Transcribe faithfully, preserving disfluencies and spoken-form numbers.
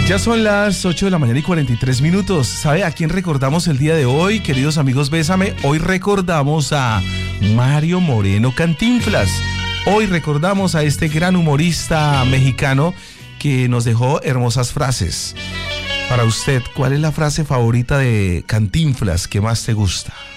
Ya son las ocho de la mañana y cuarenta y tres minutos. ¿Sabe a quién recordamos el día de hoy, queridos amigos? Bésame. Hoy recordamos a Mario Moreno Cantinflas. Hoy recordamos a este gran humorista mexicano que nos dejó hermosas frases. Para usted, ¿cuál es la frase favorita de Cantinflas que más te gusta?